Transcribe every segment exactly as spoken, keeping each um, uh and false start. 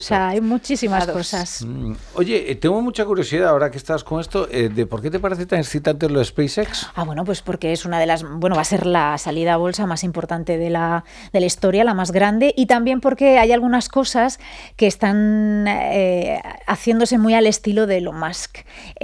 O sea, hay muchísimas Claro. cosas. Mm. Oye, eh, tengo mucha curiosidad ahora que estás con esto, eh, de por qué te parece tan excitante lo de SpaceX. Ah, bueno, pues porque es una de las, bueno, va a ser la salida a bolsa más importante de la, de la historia, la más grande, y también porque hay algunas cosas que están eh, haciéndose muy al estilo de Elon Musk.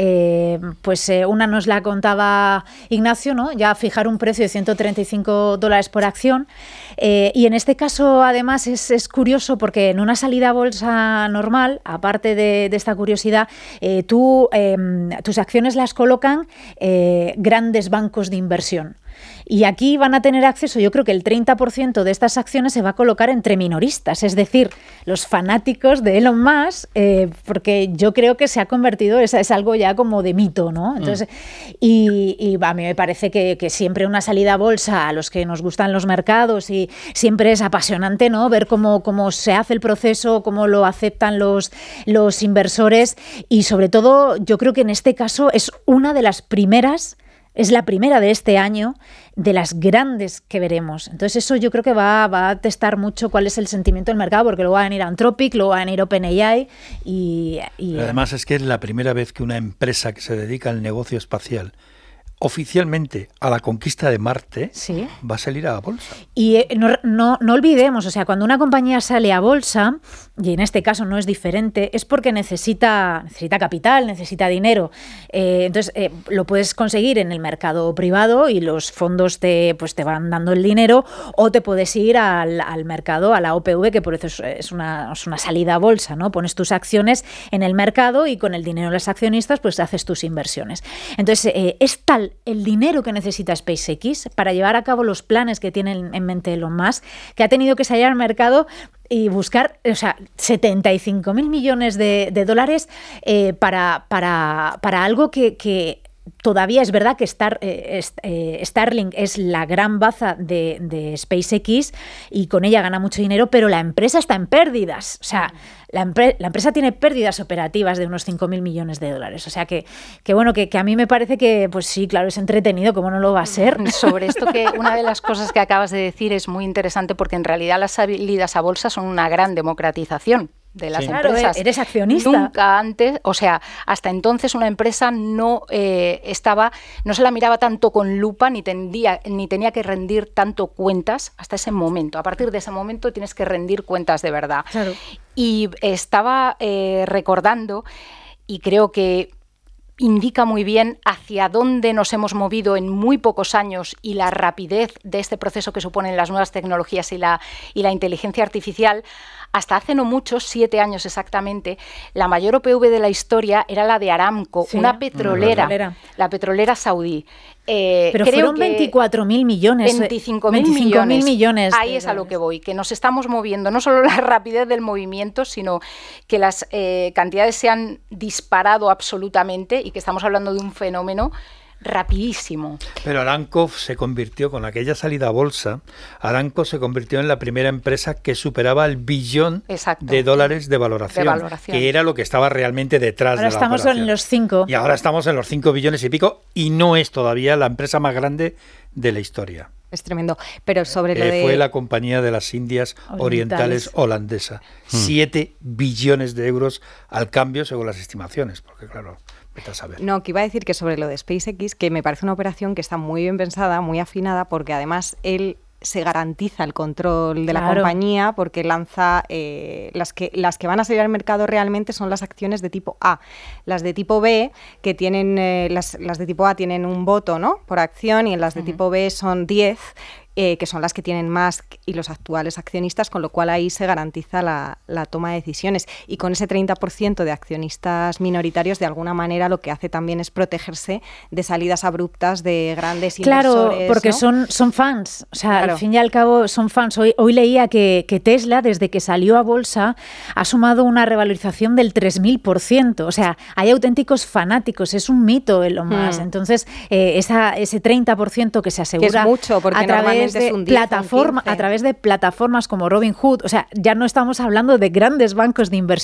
Eh, pues eh, una nos la contaba Ignacio, ¿no? Ya fijar un precio de ciento treinta y cinco dólares por acción. Eh, y en este caso, además, es, es curioso porque en una salida a bolsa normal, aparte de, de esta curiosidad, eh, tú, eh, tus acciones las colocan eh, grandes bancos de inversión. Y aquí van a tener acceso, yo creo que el treinta por ciento de estas acciones se va a colocar entre minoristas, es decir, los fanáticos de Elon Musk, eh, porque yo creo que se ha convertido, es, es algo ya como de mito, ¿no? Entonces, mm. y, y a mí me parece que, que siempre una salida a bolsa, a los que nos gustan los mercados, y siempre es apasionante, ¿no? Ver cómo, cómo se hace el proceso, cómo lo aceptan los, los inversores, y sobre todo yo creo que en este caso es una de las primeras Es la primera de este año, de las grandes que veremos. Entonces eso yo creo que va, va a testar mucho cuál es el sentimiento del mercado, porque luego va a venir Anthropic, luego va a venir OpenAI y... y además es que es la primera vez que una empresa que se dedica al negocio espacial oficialmente a la conquista de Marte, sí, va a salir a la bolsa. Y eh, no, no, no olvidemos, o sea, cuando una compañía sale a bolsa, y en este caso no es diferente, es porque necesita, necesita capital, necesita dinero. Eh, entonces, eh, lo puedes conseguir en el mercado privado y los fondos te, pues, te van dando el dinero, o te puedes ir al, al mercado, a la O P V, que por eso es, es, una, es una salida a bolsa, ¿no? Pones tus acciones en el mercado y con el dinero de los accionistas, pues haces tus inversiones. Entonces, eh, es tal el dinero que necesita SpaceX para llevar a cabo los planes que tiene en mente Elon Musk, que ha tenido que salir al mercado y buscar, o sea, setenta y cinco mil millones de, de dólares eh, para, para, para algo que, que todavía es verdad que Star, eh, eh, Starlink es la gran baza de, de SpaceX y con ella gana mucho dinero, pero la empresa está en pérdidas. O sea, la, empre la empresa tiene pérdidas operativas de unos cinco mil millones de dólares. O sea, que, que bueno, que, que a mí me parece que, pues sí, claro, es entretenido, ¿cómo no lo va a ser? Sobre esto, que una de las cosas que acabas de decir es muy interesante, porque en realidad las salidas a bolsa son una gran democratización de las sí. empresas. Claro, eres accionista. Nunca antes, o sea, hasta entonces una empresa no eh, estaba, no se la miraba tanto con lupa, ni tendía, ni tenía que rendir tanto cuentas hasta ese momento. A partir de ese momento tienes que rendir cuentas de verdad. Claro. Y estaba eh, recordando, y creo que indica muy bien hacia dónde nos hemos movido en muy pocos años y la rapidez de este proceso que suponen las nuevas tecnologías y la, y la inteligencia artificial. Hasta hace no mucho, siete años exactamente, la mayor O P V de la historia era la de Aramco, sí, una petrolera, petrolera, la petrolera saudí. Eh, Pero creo fueron veinticuatro mil millones. veinticinco mil millones. millones. Ahí es a lo que voy, que nos estamos moviendo, no solo la rapidez del movimiento, sino que las eh, cantidades se han disparado absolutamente y que estamos hablando de un fenómeno rapidísimo. Pero Aramco se convirtió, con aquella salida a bolsa, Aramco se convirtió en la primera empresa que superaba el billón Exacto. de dólares de valoración, de valoración, que era lo que estaba realmente detrás ahora de la estamos operación. En los cinco. Y ahora estamos en los cinco billones y pico, y no es todavía la empresa más grande de la historia. Es tremendo. Pero sobre eh, lo de... Fue la compañía de las Indias Orientales, Orientales holandesa. Hmm. Siete billones de euros al cambio, según las estimaciones, porque claro... No, que iba a decir que sobre lo de SpaceX, que me parece una operación que está muy bien pensada, muy afinada, porque además él se garantiza el control de claro. la compañía, porque lanza eh, las que las que van a salir al mercado realmente son las acciones de tipo A. Las de tipo B, que tienen eh, las, las de tipo A tienen un voto, ¿no?, por acción, y en las de uh-huh. tipo B son diez, eh, que son las que tienen Musk y los actuales accionistas, con lo cual ahí se garantiza la, la toma de decisiones. Y con ese treinta por ciento de accionistas minoritarios, de alguna manera lo que hace también es protegerse de salidas abruptas de grandes claro, inversores. Claro, porque ¿no? son, son fans. O sea, claro. al fin y al cabo son fans. Hoy, hoy leía que, que Tesla, desde que salió a bolsa, ha sumado una revalorización del tres mil por ciento. O sea, hay auténticos fanáticos. Es un mito Elon Musk. Hmm. Entonces, eh, esa, ese treinta por ciento que se asegura que es mucho, porque a través de un diez, plataforma, un a través de plataformas como Robinhood. O sea, ya no estamos hablando de grandes bancos de inversión.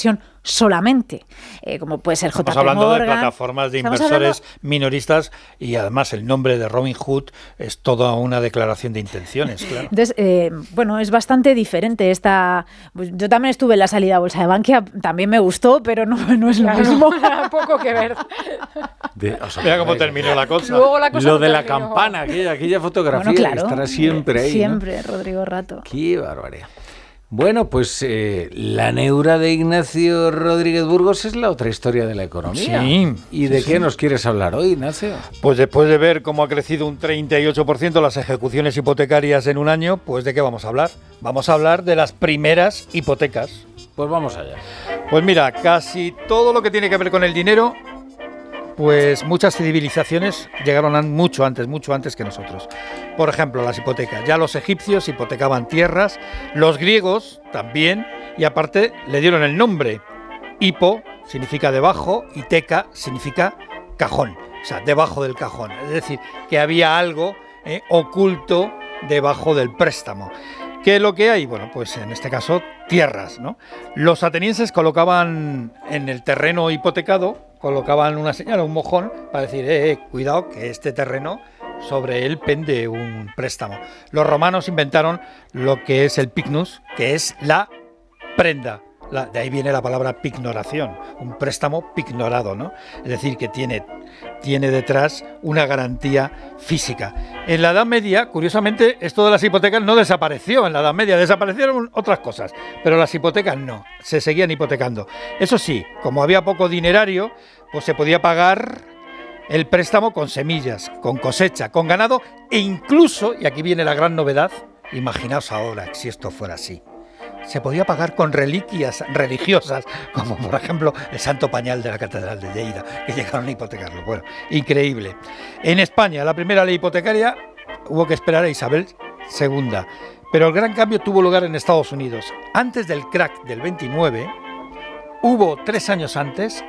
solamente, eh, como puede ser J P Morgan. Estamos hablando de plataformas de inversores hablando... minoristas y además el nombre de Robin Hood es toda una declaración de intenciones, claro. Entonces, eh, bueno, es bastante diferente esta... Pues yo también estuve en la salida a bolsa de Bankia, también me gustó, pero no, no es lo claro, mismo. Poco que ver. De, o sea, Mira cómo terminó la cosa. Luego la cosa lo de terminó. La campana, aquella, aquella fotografía bueno, claro, que estará siempre ahí. Siempre, ¿no? Rodrigo Rato. Qué barbaridad. Bueno, pues eh, la neura de Ignacio Rodríguez Burgos es la otra historia de la economía. Sí. ¿Y de sí, qué sí. nos quieres hablar hoy, Ignacio? Pues después de ver cómo ha crecido un treinta y ocho por ciento las ejecuciones hipotecarias en un año, pues ¿de qué vamos a hablar? Vamos a hablar de las primeras hipotecas. Pues vamos allá. Pues mira, casi todo lo que tiene que ver con el dinero, pues muchas civilizaciones llegaron an- mucho antes, mucho antes que nosotros. Por ejemplo, las hipotecas. Ya los egipcios hipotecaban tierras, los griegos también, y aparte le dieron el nombre. Hipo significa debajo y teca significa cajón, o sea, debajo del cajón. Es decir, que había algo eh, oculto debajo del préstamo. ¿Qué es lo que hay? Bueno, pues en este caso, tierras, ¿no? Los atenienses colocaban en el terreno hipotecado, colocaban una señal, un mojón, para decir, eh, eh, cuidado, que este terreno, sobre él pende un préstamo. Los romanos inventaron lo que es el picnus, que es la prenda. La, de ahí viene la palabra pignoración, un préstamo pignorado, ¿no? Es decir, que tiene, tiene detrás una garantía física. En la Edad Media, curiosamente, esto de las hipotecas no desapareció en la Edad Media, desaparecieron otras cosas, pero las hipotecas no, se seguían hipotecando. Eso sí, como había poco dinerario, pues se podía pagar el préstamo con semillas, con cosecha, con ganado e incluso, y aquí viene la gran novedad, imaginaos ahora si esto fuera así, se podía pagar con reliquias religiosas, como por ejemplo el santo pañal de la Catedral de Lleida, que llegaron a hipotecarlo. Bueno, increíble. En España, la primera ley hipotecaria hubo que esperar a Isabel segunda, pero el gran cambio tuvo lugar en Estados Unidos. Antes del crack del veintinueve, hubo tres años antes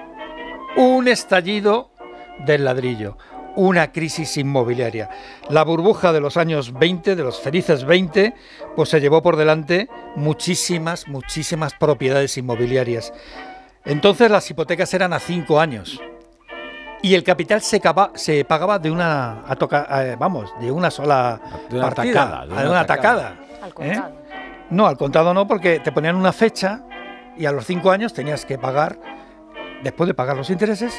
un estallido del ladrillo, una crisis inmobiliaria. La burbuja de los años veinte, de los felices veinte, pues se llevó por delante muchísimas, muchísimas propiedades inmobiliarias. Entonces las hipotecas eran a cinco años y el capital se, cava, se pagaba de una, a toca, eh, vamos, de una sola de una partida, atacada, de una de una atacada. atacada. Al contado. ¿Eh? No, al contado no, porque te ponían una fecha y a los cinco años tenías que pagar, después de pagar los intereses,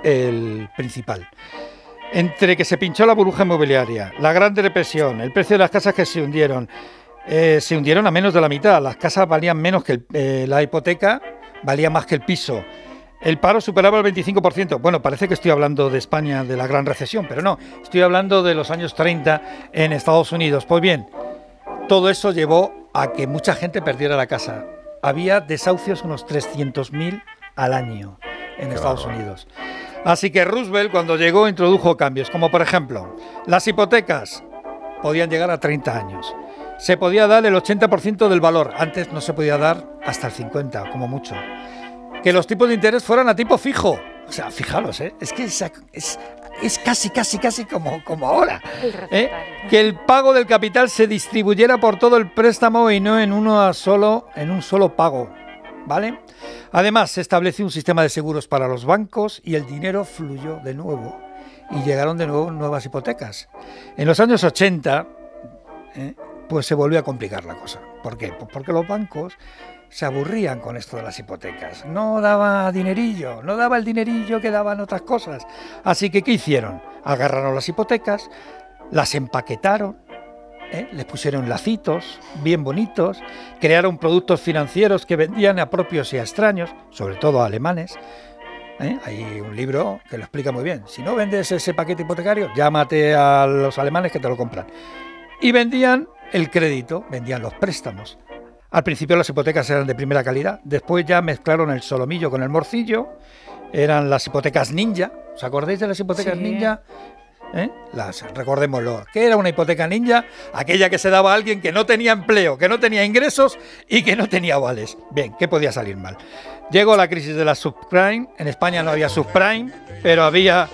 el principal. Entre que se pinchó la burbuja inmobiliaria, la Gran Depresión, el precio de las casas que se hundieron, eh, se hundieron a menos de la mitad. Las casas valían menos que el, eh, la hipoteca, valía más que el piso. El paro superaba el veinticinco por ciento. Bueno, parece que estoy hablando de España, de la Gran Recesión, pero no, estoy hablando de los años treinta en Estados Unidos. Pues bien, todo eso llevó a que mucha gente perdiera la casa. Había desahucios unos trescientos mil al año en Qué Estados barro. Unidos. Así que Roosevelt, cuando llegó, introdujo cambios, como por ejemplo, las hipotecas podían llegar a treinta años. Se podía dar el ochenta por ciento del valor, antes no se podía dar hasta el cincuenta por ciento, como mucho. Que los tipos de interés fueran a tipo fijo. O sea, fijaros, ¿eh? es que es, es, es casi, casi, casi como, como ahora. ¿eh? Que el pago del capital se distribuyera por todo el préstamo y no en, uno solo, en un solo pago, ¿vale? Además, se estableció un sistema de seguros para los bancos y el dinero fluyó de nuevo y llegaron de nuevo nuevas hipotecas. En los años ochenta, ¿eh? pues se volvió a complicar la cosa. ¿Por qué? Pues porque los bancos se aburrían con esto de las hipotecas. No daba dinerillo, no daba el dinerillo que daban otras cosas. Así que, ¿qué hicieron? Agarraron las hipotecas, las empaquetaron, ¿eh? les pusieron lacitos bien bonitos, crearon productos financieros que vendían a propios y a extraños, sobre todo a alemanes. ¿eh? Hay un libro que lo explica muy bien. Si no vendes ese paquete hipotecario, llámate a los alemanes que te lo compran. Y vendían el crédito, vendían los préstamos. Al principio las hipotecas eran de primera calidad, después ya mezclaron el solomillo con el morcillo, eran las hipotecas ninja. ¿Os acordáis de las hipotecas sí. ninja? ¿Eh? Las, recordémoslo, ¿qué era una hipoteca ninja? Aquella que se daba a alguien que no tenía empleo, que no tenía ingresos y que no tenía avales. Bien, ¿qué podía salir mal? Llegó la crisis de la subprime, en España no había subprime, pero había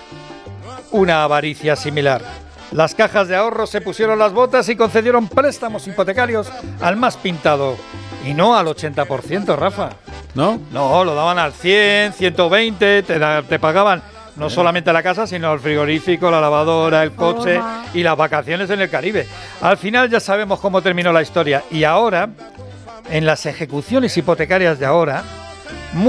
una avaricia similar. Las cajas de ahorro se pusieron las botas y concedieron préstamos hipotecarios al más pintado. Y no al ochenta por ciento, Rafa. ¿no? No, lo daban al cien, ciento veinte, te, da, te pagaban no solamente la casa, sino el frigorífico, la lavadora, el coche y las vacaciones en el Caribe. Al final ya sabemos cómo terminó la historia. Y ahora, en las ejecuciones hipotecarias de ahora,